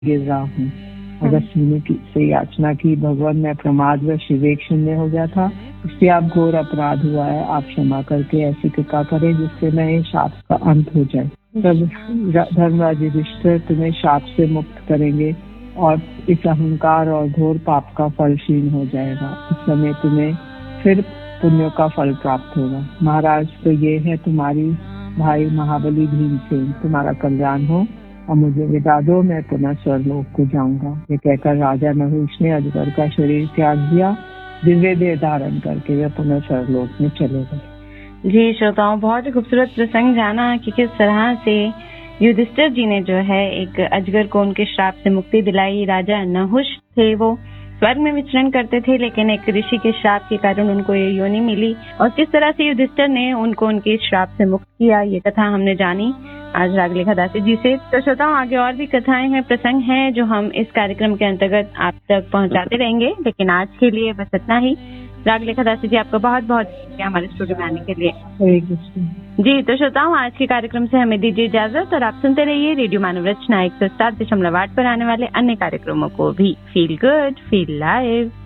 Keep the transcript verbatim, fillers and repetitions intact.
गिर रहा हूँ। अगर सीने की से याचना की, भगवान मैं प्रमाद व विवेक शून्य हो गया था, इससे आप घोर अपराध हुआ है, आप क्षमा करके ऐसी कृपा करें जिससे मैं ये शाप का अंत हो जाए। तब धर्मराज युधिष्ठिर तुम्हें शाप से मुक्त करेंगे और इस अहंकार और घोर पाप का फल क्षीण हो जाएगा। इस समय तुम्हें फिर पुण्यों का फल प्राप्त होगा। महाराज, तो ये है तुम्हारी भाई महाबली भीमसेन, तुम्हारा कल्याण हो और मुझे विदा दो, मैं पुनः स्वर्गलोक को जाऊंगा। ये कहकर राजा नहुष ने अजगर का शरीर त्याग दिया। दिव्य देह धारण करके वे पुनः स्वर्गलोक में चले गए। जी श्रोताओं, बहुत ही खूबसूरत प्रसंग जाना कि किस तरह से युधिष्ठिर जी ने जो है एक अजगर को उनके श्राप से मुक्ति दिलाई। राजा नहुष थे, वो स्वर्ग में विचरण करते थे, लेकिन एक ऋषि के श्राप के कारण उनको ये योनि मिली और किस तरह से युधिष्ठिर ने उनको उनके श्राप से मुक्त किया, ये कथा हमने जानी आज रागलेखा दासी जी से। तो श्रोताओं, आगे और भी कथाएं हैं, प्रसंग हैं जो हम इस कार्यक्रम के अंतर्गत आप तक पहुंचाते रहेंगे, लेकिन आज के लिए बस इतना ही। रागलेखा दासी जी, आपका बहुत बहुत शुक्रिया हमारे स्टूडियो में आने के लिए। जी, तो श्रोताओं, आज के कार्यक्रम से हमें दीजिए इजाजत और आप सुनते रहिए रेडियो मानव रचना एक सौ सात दशमलव आठ पर आने वाले अन्य कार्यक्रमों को भी। Feel good, feel live.